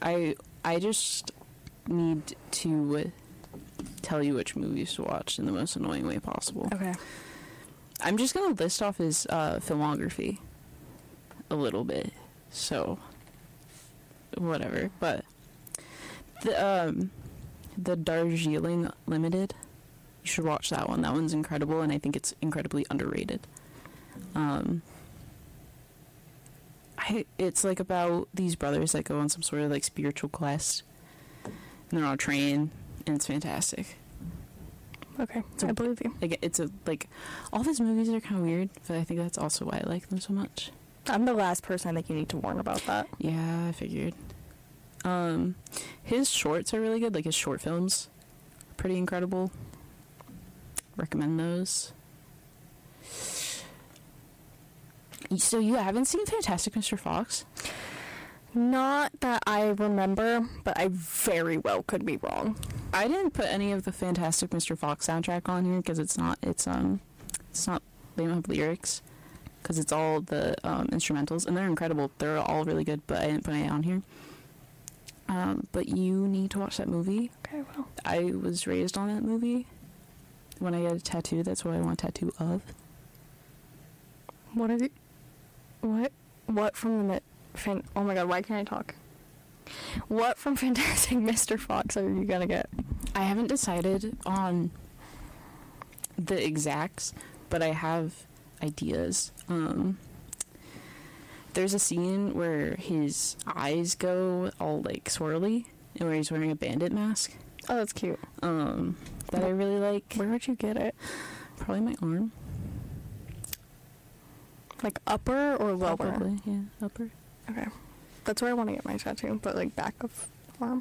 I just need to tell you which movies to watch in the most annoying way possible. Okay. I'm just gonna list off his filmography a little bit, so whatever. But the Darjeeling Limited, you should watch that one. That one's incredible, and I think it's incredibly underrated. It's like about these brothers that go on some sort of like spiritual quest, and they're on a train, and it's fantastic. Okay, so I believe you. Like, it's all of his movies are kind of weird, but I think that's also why I like them so much. I'm the last person I think you need to warn about that. Yeah, I figured. His shorts are really good, like his short films are pretty incredible. Recommend those. So you haven't seen Fantastic Mr. Fox? Not that I remember, but I very well could be wrong. I didn't put any of the Fantastic Mr. Fox soundtrack on here because it's not, they don't have lyrics, because it's all the instrumentals, and they're incredible. They're all really good, but I didn't put any on here. But you need to watch that movie. Okay, well. I was raised on that movie. When I get a tattoo, that's what I want a tattoo of. What is it? What from the... oh my god, why can't I talk? What from Fantastic Mr. Fox are you gonna get? I haven't decided on the exacts, but I have ideas. There's a scene where his eyes go all like swirly, and where he's wearing a bandit mask. Oh, that's cute. That I really like. Where would you get it? Probably my arm. Like upper or lower? Probably, yeah, upper. Okay. That's where I want to get my tattoo, but like back of arm.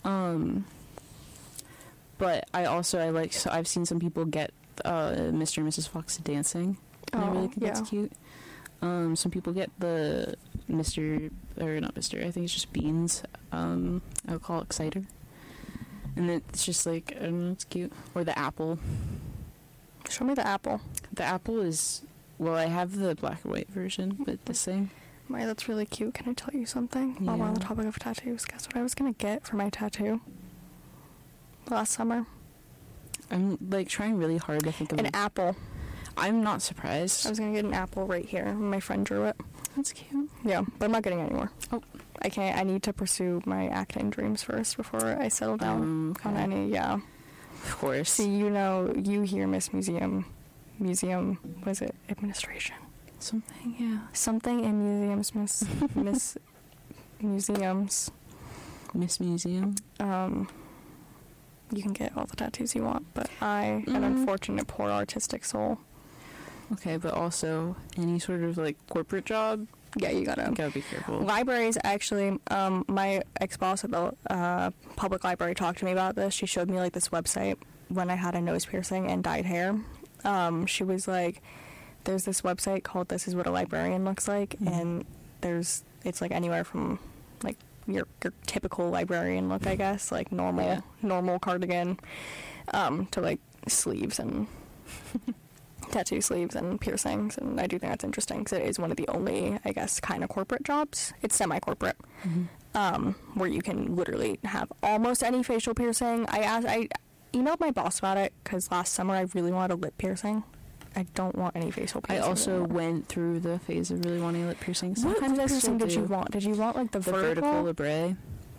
But I've seen some people get Mr. and Mrs. Fox dancing. And I really think that's cute. Some people get the Mr. or not Mr. I think it's just Beans alcoholic cider. And it's just like, I don't know, it's cute. Or the apple. Show me the apple. The apple is, well, I have the black and white version, but this thing. Maya, that's really cute. Can I tell you something? While we're on the topic of tattoos, guess what I was going to get for my tattoo last summer? I'm, like, trying really hard to think of an apple. I'm not surprised. I was going to get an apple right here. My friend drew it. That's cute. Yeah, but I'm not getting it anymore. Oh. I can't. I need to pursue my acting dreams first before I settle down on any, Of course. See, you hear Miss Museum, was it administration? Something, yeah. Something in museums, Miss Museums. Miss Museum. You can get all the tattoos you want, but I, an unfortunate poor artistic soul. Okay, but also any sort of like corporate job. Yeah, you gotta be careful. Libraries, actually, my ex-boss at the public library talked to me about this. She showed me like this website when I had a nose piercing and dyed hair. She was like, there's this website called This Is What a Librarian Looks Like, and it's like anywhere from like your typical librarian look, I guess, like normal cardigan, to like sleeves and tattoo sleeves and piercings. And I do think that's interesting because it is one of the only, I guess, kind of corporate jobs. It's semi-corporate, where you can literally have almost any facial piercing. I emailed my boss about it because last summer I really wanted a lip piercing. I don't want any facial piercing. I also went through the phase of really wanting a lip piercing. What kind of piercing did you want? Did you want like the vertical labrae?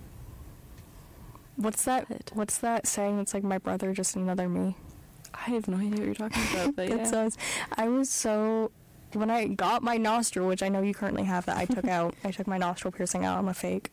What's that saying? It's like my brother, just another me. I have no idea what you're talking about, but It says, I was so... When I got my nostril, which I know you currently have that I took out, I took my nostril piercing out. I'm a fake.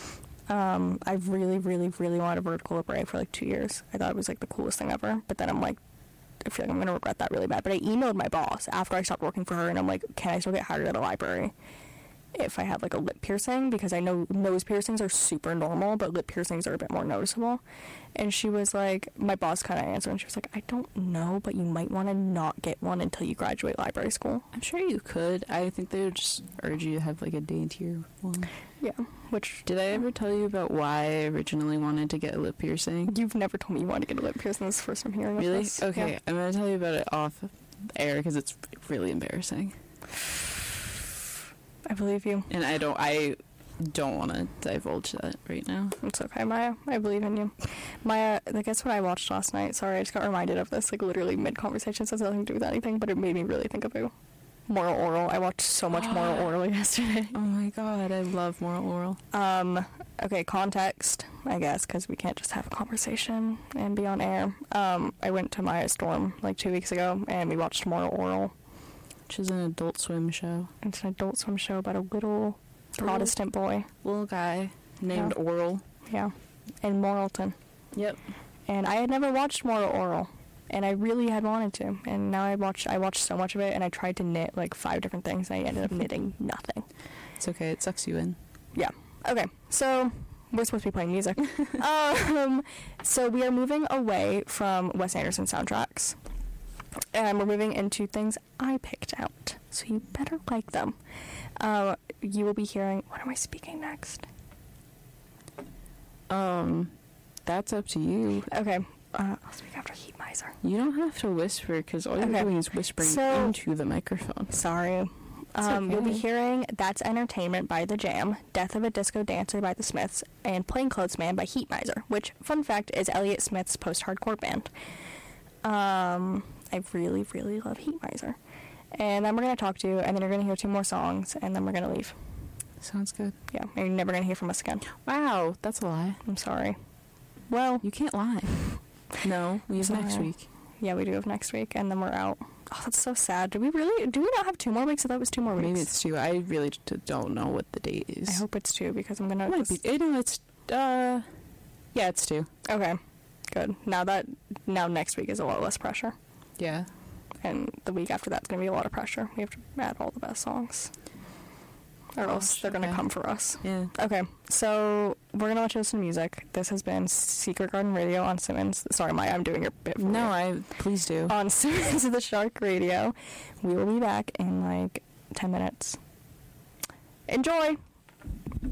I really, really, really wanted a vertical labrae for like 2 years. I thought it was like the coolest thing ever. But then I'm like, I feel like I'm going to regret that really bad. But I emailed my boss after I stopped working for her, and I'm like, can I still get hired at a library if I have like a lip piercing? Because I know nose piercings are super normal, but lip piercings are a bit more noticeable. And she was like, my boss kind of answered, and she was like, I don't know, but you might want to not get one until you graduate library school. I'm sure you could. I think they would just urge you to have like a daintier one. Yeah, which... Did I ever tell you about why I originally wanted to get a lip piercing? You've never told me you wanted to get a lip piercing. This is the first time hearing really? of this. Okay, yeah. I'm going to tell you about it off air because it's really embarrassing. I believe you. And I don't want to divulge that right now. It's okay, Maya. I believe in you. Maya, guess what I watched last night? Sorry, I just got reminded of this, like, literally mid-conversation. So it has nothing to do with anything, but it made me really think of you. Moral Oral. I watched so much Moral Oral yesterday. Oh my god, I love Moral Oral. Okay, context, I guess, because we can't just have a conversation and be on air. I went to Maya Storm, like, 2 weeks ago, and we watched Moral Oral. Which is an Adult Swim show. It's an Adult Swim show about a little Protestant boy. Little guy named Oral. Yeah. In Moralton. Yep. And I had never watched Moral Oral. And I really had wanted to. And now I watched so much of it, and I tried to knit, like, 5 different things, and I ended up knitting nothing. It's okay. It sucks you in. Yeah. Okay. So, we're supposed to be playing music. So we are moving away from Wes Anderson soundtracks. And we're moving into things I picked out. So you better like them. You will be hearing... What am I speaking next? That's up to you. Okay. I'll speak after Heat Miser. You don't have to whisper, because all you're doing is whispering into the microphone. Sorry. Okay. You'll be hearing That's Entertainment by The Jam, Death of a Disco Dancer by The Smiths, and Plainclothes Man by Heat Miser, which, fun fact, is Elliott Smith's post-hardcore band. I really, really love Heat Miser. And then we're going to talk to you, and then you're going to hear 2 more songs, and then we're going to leave. Sounds good. Yeah, and you're never going to hear from us again. Wow, that's a lie. I'm sorry. Well, you can't lie. No, we have next week. Yeah, we do have next week, and then we're out. Oh, that's so sad. Do we not have 2 more weeks? I thought it was 2 more weeks. Maybe it's 2. I really don't know what the date is. I hope it's 2, because I'm gonna... Yeah, it's 2. Okay, good. Now next week is a lot less pressure. Yeah. And the week after that's gonna be a lot of pressure. We have to add all the best songs. Or else they're gonna come for us. Yeah. Okay, so we're gonna let you listen to music. This has been Secret Garden Radio on Simmons. Sorry, Maya, I'm doing your bit for you. Please do. On Simmons of the Shark Radio. We will be back in like 10 minutes. Enjoy!